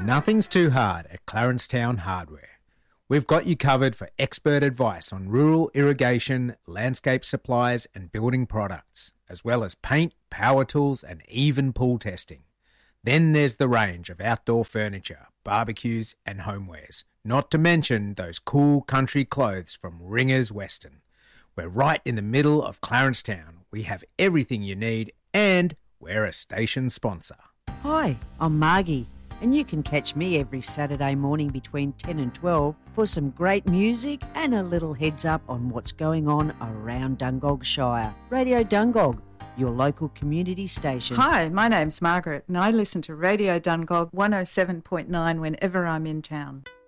Nothing's too hard at Clarence Town Hardware. We've got you covered for expert advice on rural irrigation, landscape supplies and building products, as well as paint, power tools and even pool testing. Then there's the range of outdoor furniture, barbecues and homewares, not to mention those cool country clothes from Ringers Western. We're right in the middle of Clarence Town. We have everything you need and we're a station sponsor. Hi, I'm Margie, and you can catch me every Saturday morning between 10 and 12 for some great music and a little heads up on what's going on around Dungog Shire. Radio Dungog, your local community station. Hi, my name's Margaret and I listen to Radio Dungog 107.9 whenever I'm in town.